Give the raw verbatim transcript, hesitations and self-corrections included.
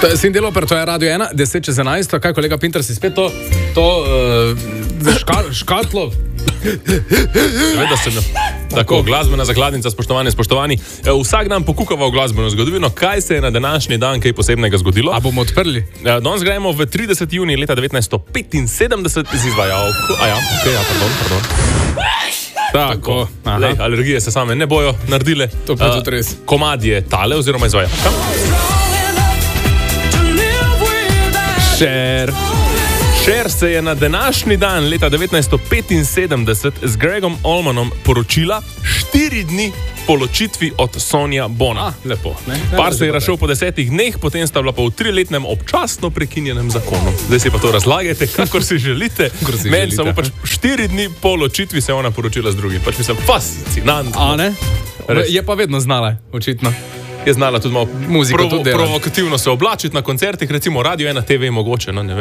Cindy Lauper, to je Radio ena, deset čez enajst, kaj kolega Pinter si spet to, to uh, ška, škatlo? Seveda sem. Tako, glasbena zakladnica, spoštovani, spoštovani. Vsak dan pokukava v glasbeno zgodovino, kaj se je na današnji dan kaj posebnega zgodilo. A bomo odprli? Danes gremo v trideseti junij leta devetnajststo petinsedemdeset z izvajalko. A ja, ok, ja, pardon, pardon. Tako, Lej, alergije se same ne bojo naredile. To pa tudi res. Komad je tale oziroma izvajalka. Cher. Cher se je na današnji dan leta devetnajststo petinsedemdeset z Gregom Allmanom poročila štiri dni po ločitvi od Sonja Bona. Ah, lepo. Ne? Par se je razšel po desetih dneh, potem sta bila pa v triletnem občasno prekinjenem zakonu. Zdaj si pa to razlagajte, kakor si želite. si Meni želite. samo pač štiri dni po ločitvi se je ona poročila z drugim. Pač mislim, fascinantno. A ne? Res. Je pa vedno znala, očitno. Je znala tudi malo Muziko provo, tudi dela. provokativno se oblačiti na koncertih, recimo Radio ena te ve mogoče, no ne vem.